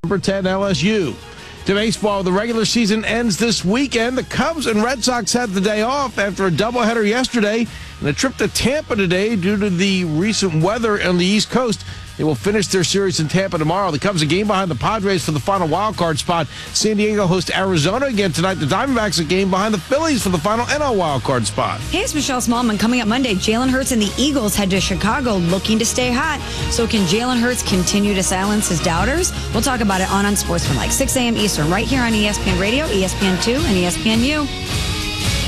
Number 10, LSU. To baseball, the regular season ends this weekend. The Cubs and Red Sox had the day off after a doubleheader yesterday and a trip to Tampa today due to the recent weather on the East Coast. They will finish their series in Tampa tomorrow. The Cubs a game behind the Padres for the final wild card spot. San Diego hosts Arizona again tonight. The Diamondbacks a game behind the Phillies for the final NL wild card spot. Hey, it's Michelle Smallman. Coming up Monday, Jalen Hurts and the Eagles head to Chicago looking to stay hot. So can Jalen Hurts continue to silence his doubters? We'll talk about it on Unsportsmanlike, 6 a.m. Eastern, right here on ESPN Radio, ESPN2, and ESPNU.